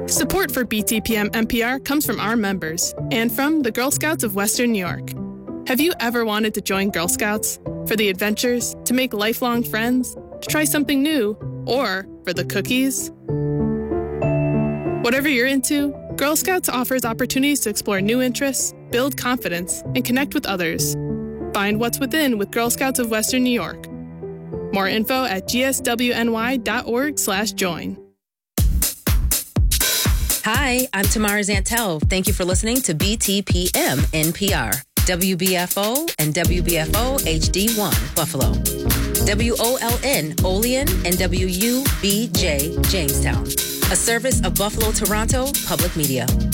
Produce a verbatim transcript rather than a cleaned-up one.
Support for B T P M N P R comes from our members and from the Girl Scouts of Western New York. Have you ever wanted to join Girl Scouts? For the adventures, to make lifelong friends, to try something new, or for the cookies? Whatever you're into, Girl Scouts offers opportunities to explore new interests, build confidence, and connect with others. Find what's within with Girl Scouts of Western New York. More info at g s w n y dot org slash join. Hi, I'm Tamara Zantel. Thank you for listening to B T P M N P R, W B F O and W B F O H D one, Buffalo. W O L N, Olean, and W U B J, Jamestown. A service of Buffalo Toronto Public Media.